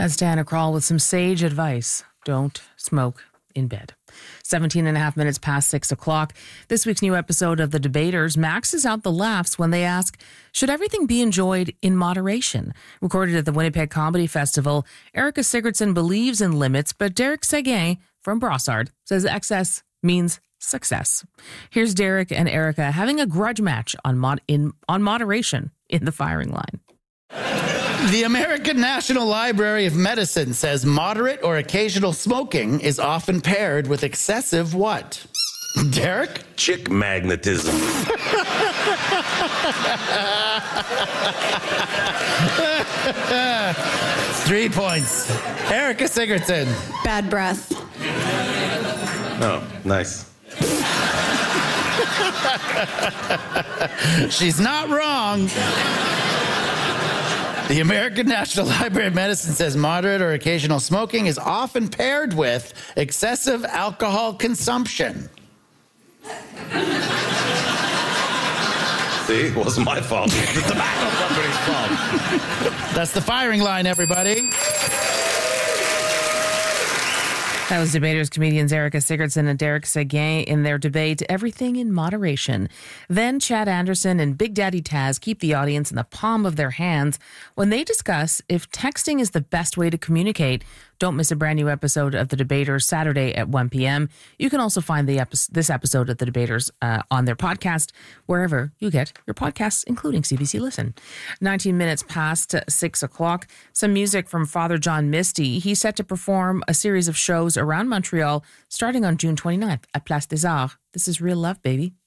That's Diana Krall with some sage advice. Don't smoke in bed. 17 and a half minutes past 6 o'clock. This week's new episode of The Debaters maxes out the laughs when they ask, should everything be enjoyed in moderation? Recorded at the Winnipeg Comedy Festival, Erica Sigurdsson believes in limits, but Derek Seguin from Brossard says excess means success. Here's Derek and Erica having a grudge match on moderation in the firing line. The American National Library of Medicine says moderate or occasional smoking is often paired with excessive what? Derek? Chick magnetism. 3 points. Erica Sigurdsson. Bad breath. Oh, nice. She's not wrong. The American National Library of Medicine says moderate or occasional smoking is often paired with excessive alcohol consumption. See, it wasn't my fault. It was the tobacco company's fault. That's the firing line, everybody. That was Debaters comedians Erica Sigurdsson and Derek Seguin in their debate, Everything in Moderation. Then Chad Anderson and Big Daddy Taz keep the audience in the palm of their hands when they discuss if texting is the best way to communicate. Don't miss a brand new episode of The Debaters Saturday at 1 p.m. You can also find this episode of The Debaters on their podcast, wherever you get your podcasts, including CBC Listen. 19 minutes past 6 o'clock. Some music from Father John Misty. He's set to perform a series of shows around Montreal starting on June 29th at Place des Arts. This is Real Love, baby.